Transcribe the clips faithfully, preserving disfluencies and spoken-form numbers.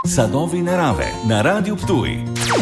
Sadovi narave na Radiu Ptuj.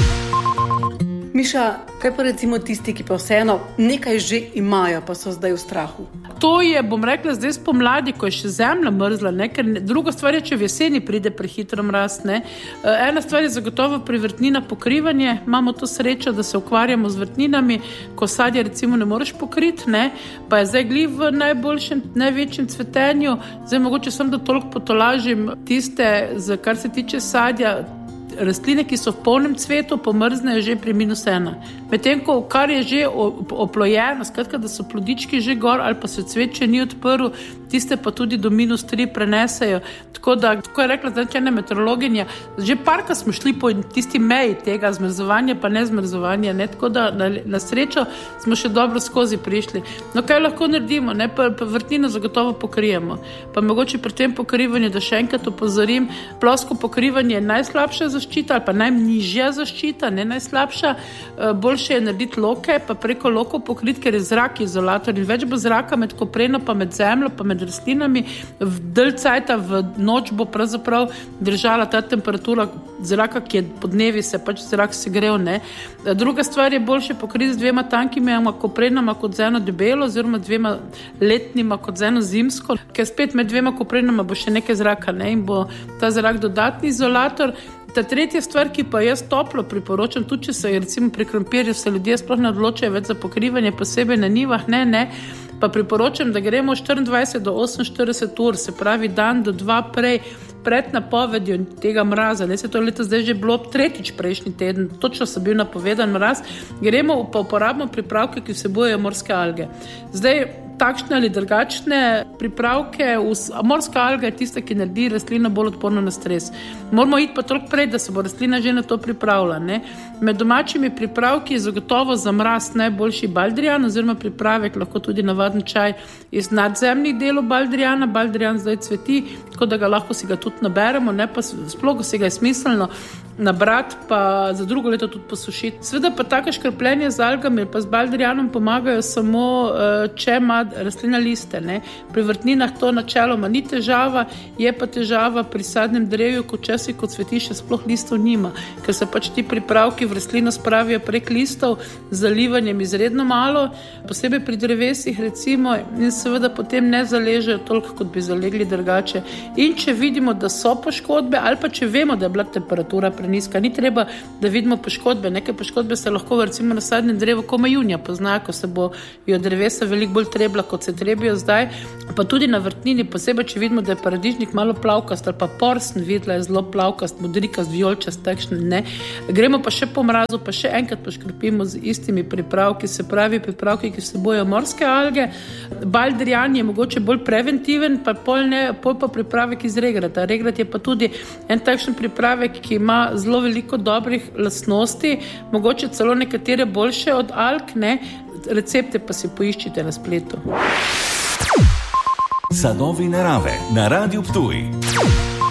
Miša, kaj pa recimo tisti, ki pa vseeno nekaj že imajo, pa so zdaj v strahu? To je, bom rekla, zdaj spomladi, ko je še zemlja mrzla, ne? Ker druga stvar je, če v jeseni pride prehitro mraz, ne? Ena stvar je zagotovo pri vrtnina pokrivanje. Imamo to srečo, da se ukvarjamo z vrtninami, ko sadje recimo ne moreš pokriti, ne? Pa je zdaj gli v najboljšem, največjem cvetenju. Zdaj mogoče sem, da toliko potolažim tiste, za kar se tiče sadja, rastline, ki so v polnem cvetu, pomrznejo že pri minus ena. Medtem, ko kar je že oplojeno, skratka, da so plodički že gor ali pa se cvet še ni odprl, tiste pa tudi do minus tri prenesejo. Tako da, tako je rekla značajna meteorologinja, že parka smo šli po tisti meji tega zmrzovanja pa ne zmrzovanja, ne? Tako da na, na srečo smo še dobro skozi prišli. No, kaj lahko naredimo? Ne? Pa, pa vrtnino zagotovo pokrijemo. Pa mogoče pri tem pokrivanju, da še enkrat opozorim, plosko pokrivanje je najslabša zaščita ali pa najnižja zaščita, ne najslabša. Boljše je narediti loke, pa preko lokov pokriti, ker je zrak izolator in več bo zraka med kopreno, pa med zemljo, pa med rastlinami. V dalj cajta v noč bo pravzaprav držala ta temperatura zraka, ki je podnevi se pač zrak segrel, ne. Druga stvar je boljše pokriti z dvema tankima koprenama kot z eno debelo, oziroma dvema letnima kot z eno zimsko, ker spet med dvema koprenama bo še nekaj zraka, ne, in bo ta zrak dodatni izolator. Ta tretja stvar, ki pa jaz toplo priporočam, tudi če se recimo pri krompirju se ljudje sploh ne odločajo več za pokrivanje, posebej na njivah, ne, ne, pa priporočam, da gremo štiriindvajset do oseminštirideset ur, se pravi dan do dva prej, pred napovedjo tega mraza, ne, se to leto zdaj že bilo tretjič prejšnji teden, točno so bil napovedan mraz, gremo pa uporabimo pripravke, ki vsebujejo morske alge. Zdaj, takšne ali drugačne pripravke, morska alga je tista, ki naredi rastlino bolj odporno na stres. Moramo iti pa toliko prej, da se bo rastlina že na to pripravila, ne. Med domačimi pripravki je zagotovo za mraz najboljši baldrijan, oziroma pripravek, lahko tudi navaden čaj iz nadzemnih delov baldrijana. Baldrijan zdaj cveti, tako da ga lahko si ga tudi naberemo, ne, pa sploh si ga je smiselno nabrati, pa za drugo leto tudi posušiti. Sveda pa tako škropljenje z algami pa z baldrijanom pomagajo samo, če ima rastlina liste, ne. Pri vrtninah to načeloma ni težava, je pa težava pri sadnem drevju, ko časi, ko cveti, še sploh listov nima, ker se pač ti pripravki v rastlino spravijo prek listov z zalivanjem izredno malo, posebej pri drevesih recimo, in seveda potem ne zaležejo toliko, kot bi zalegli drugače. In če vidimo, da so poškodbe, ali pa če vemo, da je bila temperatura preniska, ni treba, da vidimo poškodbe. Nekaj poškodbe se lahko recimo na sadnem drevu komaj junija poznajo, ko se bo jo drevesa veliko bolj trebla, kot se trebijo zdaj, pa tudi na vrtnini, posebej, če vidimo, da je paradižnik malo plavkast, ali pa porsn, videla je zelo plavkast, modrikast, vijolčast, takšne, ne. Gremo pa še po mrazu, pa še enkrat poškropimo z istimi pripravki, se pravi pripravki, ki vsebujejo morske alge. Baldrijan je mogoče bolj preventiven, pa pol ne, pol pa pripravek iz regrata. Regrat je pa tudi en takšen pripravek, ki ima zelo veliko dobrih lastnosti, mogoče celo nekatere boljše od alg, ne. Recepte pa si poiščite na spletu. Sadovi narave na Radiu Ptuj.